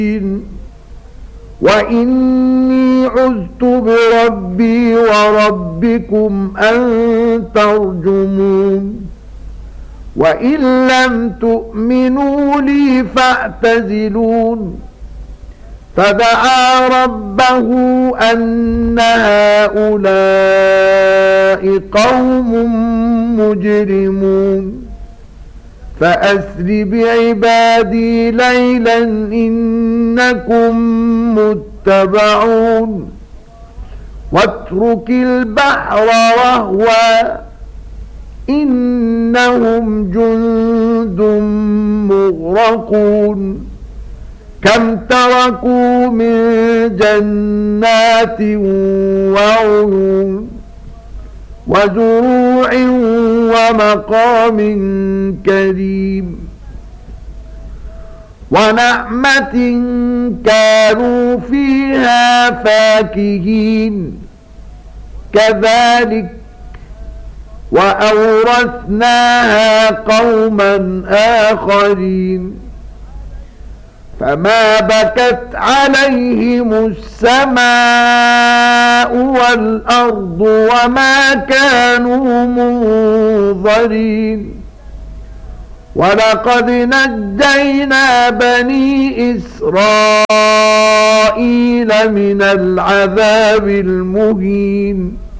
وإني عذت بربي وربكم أن ترجمون وإن لم تؤمنوا لي فاعتزلون فدعا ربه أن هؤلاء قوم مجرمون فأسر بعبادي ليلا إنكم متبعون واترك البحر رهوا إنهم جند مغرقون كم تركوا من جنات وعيون وزروع ومقام كريم ونعمة كانوا فيها فاكهين كذلك وأورثناها قوما آخرين فما بكت عليهم السماء والأرض وما كانوا منظرين ولقد نجينا بني إسرائيل من العذاب المهين